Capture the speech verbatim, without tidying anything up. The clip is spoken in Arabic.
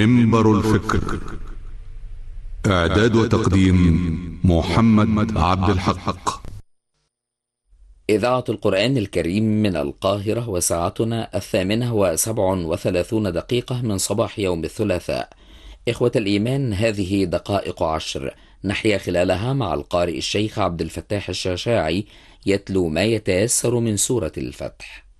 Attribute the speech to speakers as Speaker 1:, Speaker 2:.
Speaker 1: منبر الفكر. إعداد وتقديم محمد عبد الحق.
Speaker 2: إذاعة القرآن الكريم من القاهرة، وساعتنا الثامنة وسبع وثلاثون دقيقة من صباح يوم الثلاثاء. إخوة الإيمان، هذه دقائق عشر نحيا خلالها مع القارئ الشيخ عبد الفتاح الشاشاعي يتلو ما يتيسر من سورة الفتح.